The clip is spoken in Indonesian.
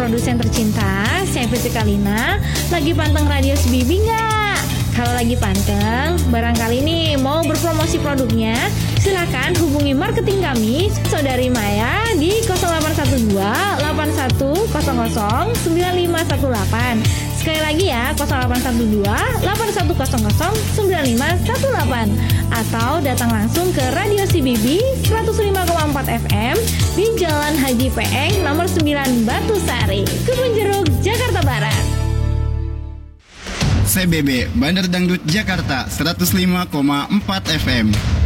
produsen tercinta, saya Fitri Kalina. Lagi panteng radio Sebibi nggak? Kalau lagi panteng, barangkali nih mau berpromosi produknya, silakan hubungi marketing kami, Saudari Maya di 0812 8100 9518. Sekali lagi ya, 0812 8100 9518. Atau datang langsung ke Radio CBB 105,4 FM di Jalan Haji Peeng nomor 9 Batu Sari, Kebun Jeruk, Jakarta Barat. CBB Bandar Dangdut Jakarta 105,4 FM.